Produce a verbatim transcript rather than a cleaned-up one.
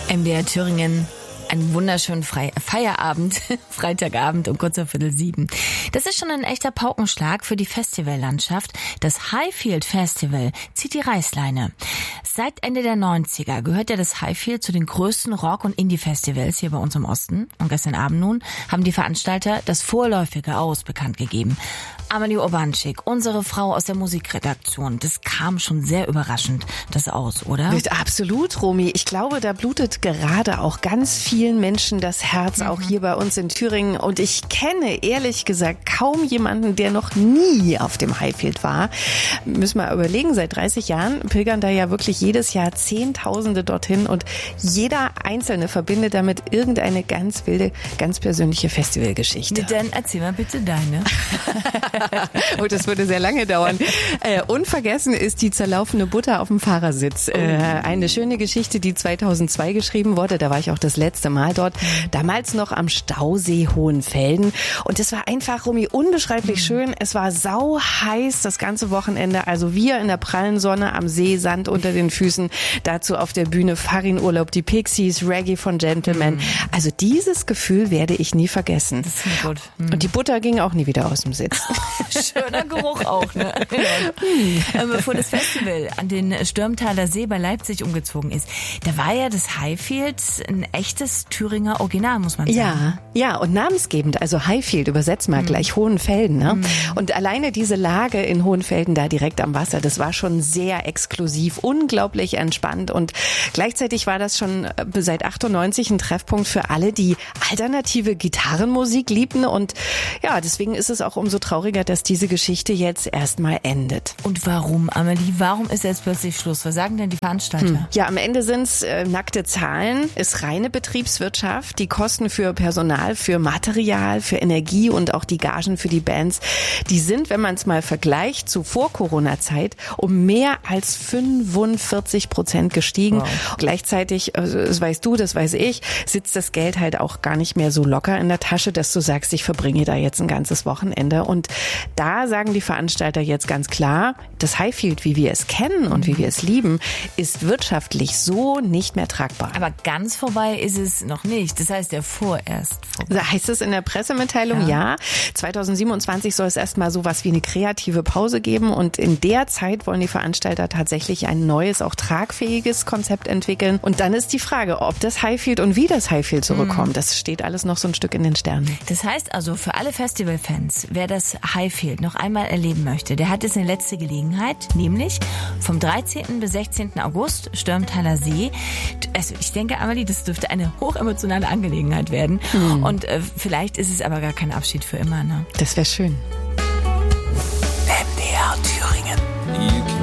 M D R Thüringen. Einen wunderschönen Fre- Feierabend, Freitagabend um kurz vor Viertel sieben. Das ist schon ein echter Paukenschlag für die Festivallandschaft. Das Highfield Festival zieht die Reißleine. Seit Ende der neunziger gehört ja das Highfield zu den größten Rock- und Indie-Festivals hier bei uns im Osten. Und gestern Abend nun haben die Veranstalter das vorläufige Aus bekannt gegeben. Amelie Urbanczyk, unsere Frau aus der Musikredaktion, das kam schon sehr überraschend, das Aus, oder? Absolut, Romy. Ich glaube, da blutet gerade auch ganz vielen Menschen das Herz, mhm. auch hier bei uns in Thüringen. Und ich kenne ehrlich gesagt kaum jemanden, der noch nie auf dem Highfield war. Müssen wir überlegen, seit dreißig Jahren pilgern da ja wirklich jedes Jahr Zehntausende dorthin und jeder Einzelne verbindet damit irgendeine ganz wilde, ganz persönliche Festivalgeschichte. Dann erzähl mal bitte deine. Oh, das würde sehr lange dauern. Äh, unvergessen ist die zerlaufene Butter auf dem Fahrersitz. Äh, eine schöne Geschichte, die zweitausendzwei geschrieben wurde. Da war ich auch das letzte Mal dort. Damals noch am Stausee Hohenfelden. Und es war einfach, Romy, unbeschreiblich schön. Es war sau heiß das ganze Wochenende. Also wir in der prallen Sonne am See, Sand unter den Füßen. Dazu auf der Bühne Farin-Urlaub, die Pixies, Reggae von Gentleman. Mhm. Also dieses Gefühl werde ich nie vergessen. Das ist gut. Mhm. Und die Butter ging auch nie wieder aus dem Sitz. Schöner Geruch auch, ne? Ja. Bevor das Festival an den Stürmtaler See bei Leipzig umgezogen ist, da war ja das Highfield ein echtes Thüringer Original, muss man sagen. Ja, ja, und namensgebend, also Highfield, übersetzt mal mhm. gleich Hohenfelden, ne? Mhm. Und alleine diese Lage in Hohenfelden da direkt am Wasser, das war schon sehr exklusiv, unglaublich entspannt und gleichzeitig war das schon seit achtundneunzig ein Treffpunkt für alle, die alternative Gitarrenmusik liebten und ja, deswegen ist es auch umso trauriger, dass diese Geschichte jetzt erstmal endet. Und warum, Amelie? Warum ist jetzt plötzlich Schluss? Was sagen denn die Veranstalter? Hm. Ja, am Ende sind's äh, nackte Zahlen, ist reine Betriebswirtschaft. Die Kosten für Personal, für Material, für Energie und auch die Gagen für die Bands, die sind, wenn man es mal vergleicht zu Vor-Corona-Zeit, um mehr als fünfundvierzig Prozent gestiegen. Wow. Gleichzeitig, also das weißt du, das weiß ich, sitzt das Geld halt auch gar nicht mehr so locker in der Tasche, dass du sagst, ich verbringe da jetzt ein ganzes Wochenende. Und da sagen die Veranstalter jetzt ganz klar, das Highfield, wie wir es kennen und wie wir es lieben, ist wirtschaftlich so nicht mehr tragbar. Aber ganz vorbei ist es noch nicht. Das heißt ja vorerst vorbei. Da heißt es in der Pressemitteilung, ja. ja. zweitausendsiebenundzwanzig soll es erstmal sowas wie eine kreative Pause geben und in der Zeit wollen die Veranstalter tatsächlich ein neues, auch tragfähiges Konzept entwickeln. Und dann ist die Frage, ob das Highfield und wie das Highfield zurückkommt. Mhm. Das steht alles noch so ein Stück in den Sternen. Das heißt also für alle Festivalfans, wer das Highfield noch einmal erleben möchte, der hat jetzt eine letzte Gelegenheit, nämlich vom dreizehnten bis sechzehnten August, Stürmtaler See. Also ich denke, Amelie, das dürfte eine hochemotionale Angelegenheit werden. Mhm. Und äh, vielleicht ist es aber gar kein Abschied für immer, ne? Das wäre schön.